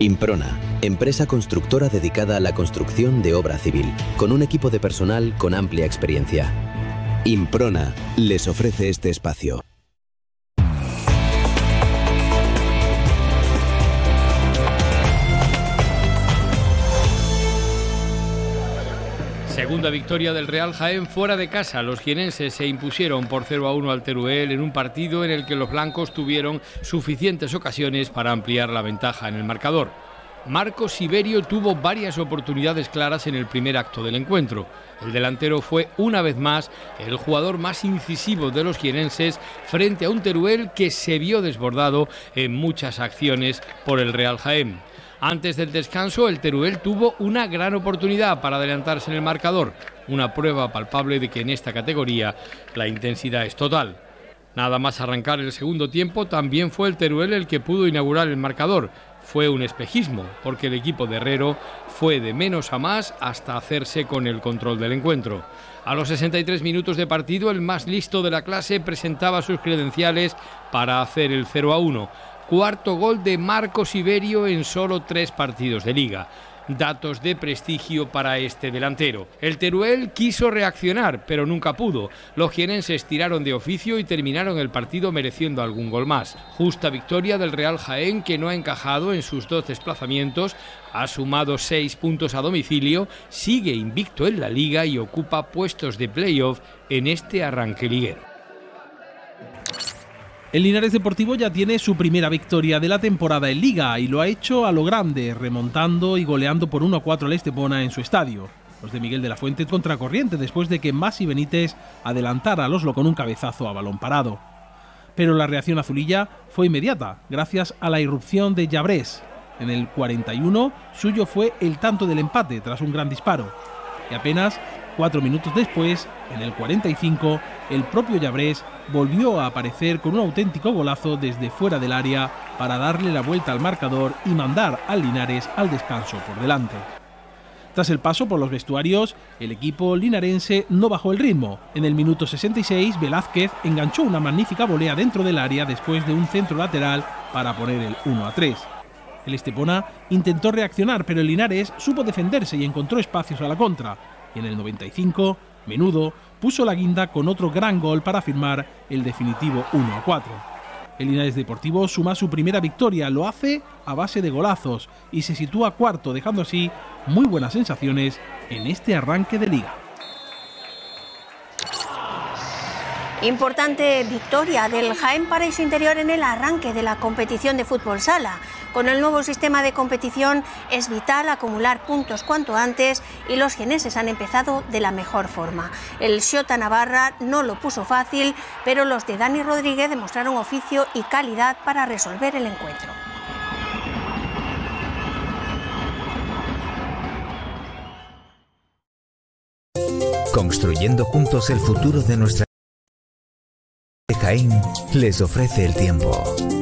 Improna, empresa constructora dedicada a la construcción de obra civil, con un equipo de personal con amplia experiencia. Improna les ofrece este espacio. Segunda victoria del Real Jaén fuera de casa. Los jienenses se impusieron por 0-1 al Teruel en un partido en el que los blancos tuvieron suficientes ocasiones para ampliar la ventaja en el marcador. Marcos Siberio tuvo varias oportunidades claras en el primer acto del encuentro. El delantero fue una vez más el jugador más incisivo de los jienenses frente a un Teruel que se vio desbordado en muchas acciones por el Real Jaén. Antes del descanso, el Teruel tuvo una gran oportunidad para adelantarse en el marcador, una prueba palpable de que en esta categoría la intensidad es total. Nada más arrancar el segundo tiempo, también fue el Teruel el que pudo inaugurar el marcador. Fue un espejismo, porque el equipo de Herrero fue de menos a más hasta hacerse con el control del encuentro. A los 63 minutos de partido, el más listo de la clase presentaba sus credenciales para hacer el 0-1. Cuarto gol de Marcos Siberio en solo 3 partidos de liga. Datos de prestigio para este delantero. El Teruel quiso reaccionar, pero nunca pudo. Los jienenses tiraron de oficio y terminaron el partido mereciendo algún gol más. Justa victoria del Real Jaén, que no ha encajado en sus 2 desplazamientos, ha sumado 6 puntos a domicilio, sigue invicto en la liga y ocupa puestos de playoff en este arranque liguero. El Linares Deportivo ya tiene su primera victoria de la temporada en Liga y lo ha hecho a lo grande, remontando y goleando por 1-4 al Estepona en su estadio. Los de Miguel de la Fuente contracorriente después de que Masi Benítez adelantara a Oslo con un cabezazo a balón parado. Pero la reacción azulilla fue inmediata, gracias a la irrupción de Llabrés. En el 41, suyo fue el tanto del empate tras un gran disparo. Y apenas 4 minutos después, en el 45, el propio Llabrés volvió a aparecer con un auténtico golazo desde fuera del área para darle la vuelta al marcador y mandar al Linares al descanso por delante. Tras el paso por los vestuarios, el equipo linarense no bajó el ritmo. En el minuto 66, Velázquez enganchó una magnífica volea dentro del área después de un centro lateral para poner el 1-3. El Estepona intentó reaccionar, pero el Linares supo defenderse y encontró espacios a la contra. Y en el 95, Menudo puso la guinda con otro gran gol para firmar el definitivo 1-4. El Linares Deportivo suma su primera victoria, lo hace a base de golazos y se sitúa cuarto, dejando así muy buenas sensaciones en este arranque de liga. Importante victoria del Jaén Paraíso Interior en el arranque de la competición de fútbol sala. Con el nuevo sistema de competición es vital acumular puntos cuanto antes y los jienenses han empezado de la mejor forma. El Xota Navarra no lo puso fácil, pero los de Dani Rodríguez demostraron oficio y calidad para resolver el encuentro. Construyendo juntos el futuro de nuestra Jaén les ofrece el tiempo.